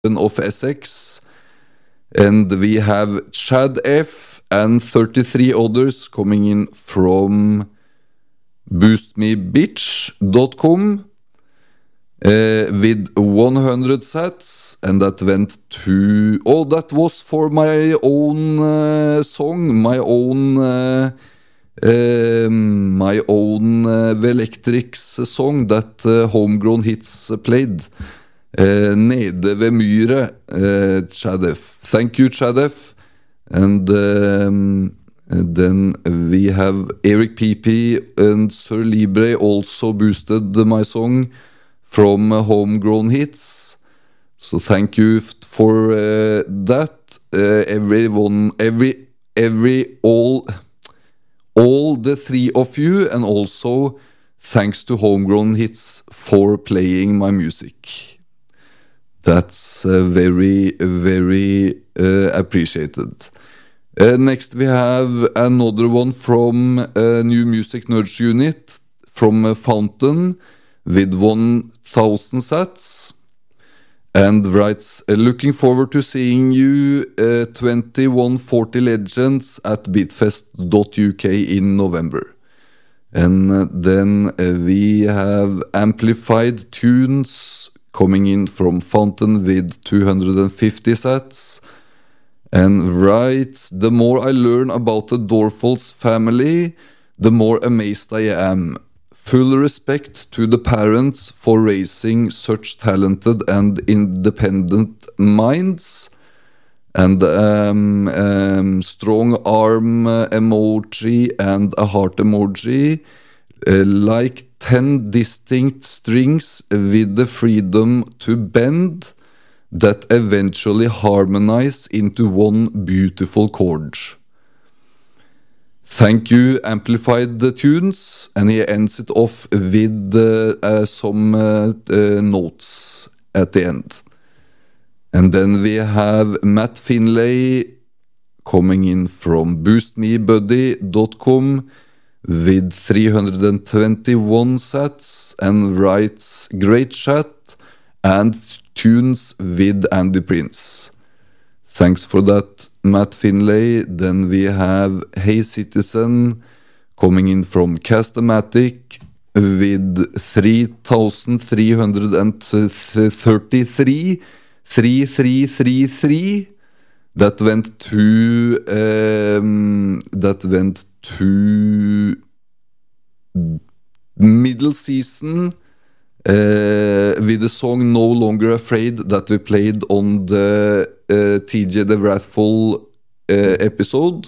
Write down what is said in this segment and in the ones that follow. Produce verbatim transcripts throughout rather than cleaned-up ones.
of Essex, and we have Chad F and thirty-three others coming in from boost me bitch dot com uh, with one hundred sats, and that went to oh that was for my own uh, song, my own uh, um, my own uh, Velectrix song that uh, Homegrown Hits played. Uh, nede ved myret, uh, Chadef. Thank you, Chadef. And um, then we have Eric P P and Sir Libre also boosted my song from uh, Homegrown Hits. So thank you f- for uh, that. Uh, everyone, every, every, all, all the three of you, and also thanks to Homegrown Hits for playing my music. That's uh, very, very uh, appreciated. Uh, next we have another one from uh, New Music Nerds Unit from uh, Fountain with one thousand sats and writes, uh, looking forward to seeing you uh, twenty-one forty Legends at beatfest dot U K in November. And uh, then uh, we have Amplified Tunes coming in from Fountain with two hundred fifty sats and writes, the more I learn about the Dorfalls family, the more amazed I am. Full respect to the parents for raising such talented and independent minds. And um, um, strong arm emoji and a heart emoji. Uh, like ten distinct strings with the freedom to bend that eventually harmonize into one beautiful chord. Thank you, Amplified Tunes. And he ends it off with uh, uh, some uh, uh, notes at the end. And then we have Matt Finlay coming in from boost me buddy dot com with three hundred twenty-one sats and writes, great chat and tunes with Andy Prince. Thanks for that, Matt Finlay. Then we have Hey Citizen coming in from Castamatic with three thousand three hundred thirty-three, three three three three. That went to um, that went to middle season uh, with the song No Longer Afraid that we played on the uh, T J the Wrathful uh, episode.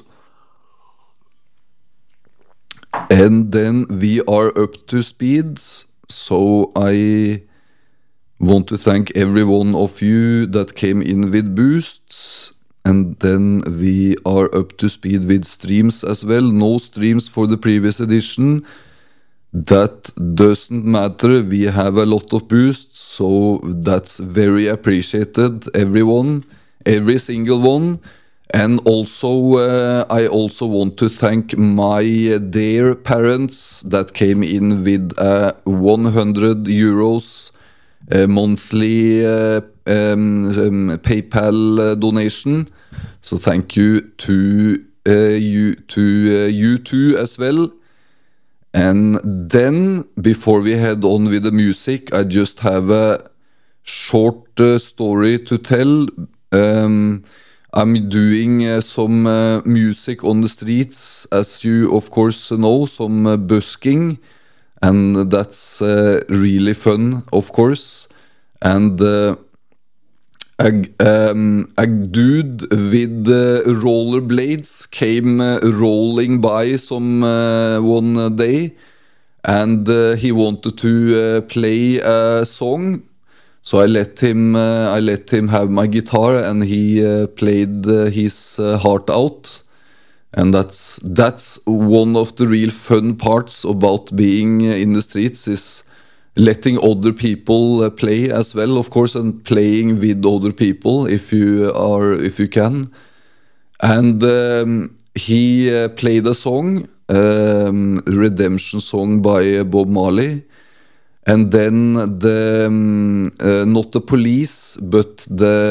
And then we are up to speed, so I want to thank every one of you that came in with boosts. And then we are up to speed with streams as well. No streams for the previous edition. That doesn't matter. We have a lot of boosts, so that's very appreciated. Everyone, every single one. And also, uh, I also want to thank my dear parents that came in with a one hundred euros uh, monthly uh, um, um, PayPal uh, donation. So thank you to uh, you to uh, you too as well. And then, before we head on with the music, I just have a short uh, story to tell. Um, I'm doing uh, some uh, music on the streets, as you of course know, some uh, busking, and that's uh, really fun, of course. And uh, a, um, a dude with uh, rollerblades came uh, rolling by some uh, one day, and uh, he wanted to uh, play a song. So I let him uh, I let him have my guitar, and he uh, played uh, his uh, heart out. And that's that's one of the real fun parts about being in the streets, is letting other people uh, play as well, of course, and playing with other people if you are if you can. And um, he uh, played a song, um, Redemption Song by uh, Bob Marley. And then the um, uh, not the police, but the